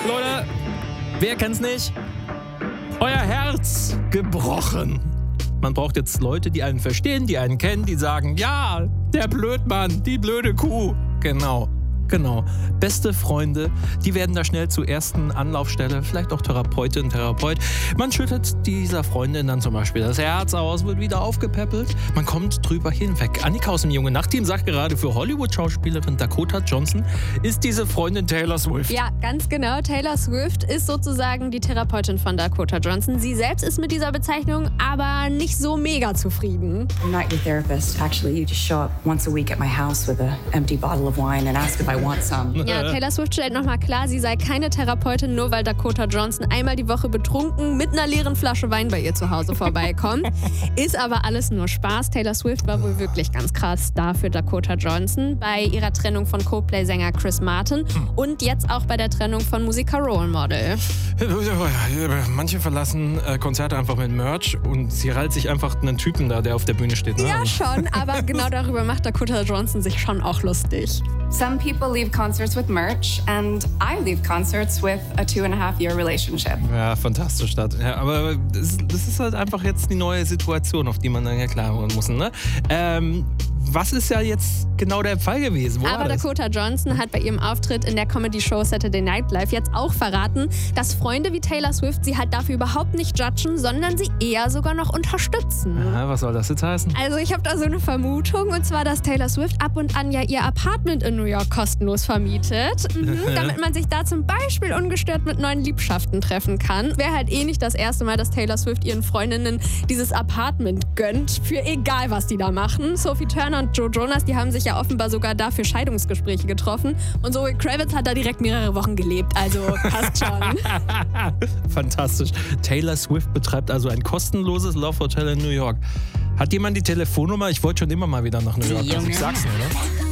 Leute, wer kennt's nicht? Euer Herz gebrochen. Man braucht jetzt Leute, die einen verstehen, die einen kennen, die sagen, ja, der Blödmann, die blöde Kuh. Genau. Beste Freunde, die werden da schnell zur ersten Anlaufstelle, vielleicht auch Therapeutin, Therapeut. Man schüttet dieser Freundin dann zum Beispiel das Herz aus, wird wieder aufgepäppelt. Man kommt drüber hinweg. Annika aus dem Junge Nachtteam sagt gerade, für Hollywood-Schauspielerin Dakota Johnson ist diese Freundin Taylor Swift. Ja, ganz genau. Taylor Swift ist sozusagen die Therapeutin von Dakota Johnson. Sie selbst ist mit dieser Bezeichnung aber nicht so mega zufrieden. I'm not your therapist. Actually, you just show up once a week at my house with an empty bottle of wine and ask if I want some. Ja, Taylor Swift stellt nochmal klar, sie sei keine Therapeutin, nur weil Dakota Johnson einmal die Woche betrunken mit einer leeren Flasche Wein bei ihr zu Hause vorbeikommt. Ist aber alles nur Spaß. Taylor Swift war wohl wirklich ganz krass da für Dakota Johnson bei ihrer Trennung von Coldplay-Sänger Chris Martin und jetzt auch bei der Trennung von Musiker Role Model. Manche verlassen Konzerte einfach mit Merch und sie reilt sich einfach einen Typen da, der auf der Bühne steht. Ne? Ja, schon, aber genau darüber macht Dakota Johnson sich schon auch lustig. Some people leave concerts with merch, and I leave concerts with a 2.5-year relationship. Ja, fantastisch. Ja, aber das ist halt einfach jetzt die neue Situation, auf die man dann ja klarhauen muss. Ne? Was ist ja jetzt genau der Fall gewesen? Aber Dakota Johnson hat bei ihrem Auftritt in der Comedy-Show Saturday Night Live jetzt auch verraten, dass Freunde wie Taylor Swift sie halt dafür überhaupt nicht judgen, sondern sie eher sogar noch unterstützen. Aha, was soll das jetzt heißen? Also ich habe da so eine Vermutung, und zwar, dass Taylor Swift ab und an ja ihr Apartment in New York kostenlos vermietet, damit man sich da zum Beispiel ungestört mit neuen Liebschaften treffen kann. Wäre halt nicht das erste Mal, dass Taylor Swift ihren Freundinnen dieses Apartment gönnt, für egal was die da machen. Sophie Turner und Joe Jonas, die haben sich ja offenbar sogar da für Scheidungsgespräche getroffen. Und Zoe Kravitz hat da direkt mehrere Wochen gelebt, also passt schon. Fantastisch. Taylor Swift betreibt also ein kostenloses Love Hotel in New York. Hat jemand die Telefonnummer? Ich wollte schon immer mal wieder nach New York. Also ich sag's nur, ne?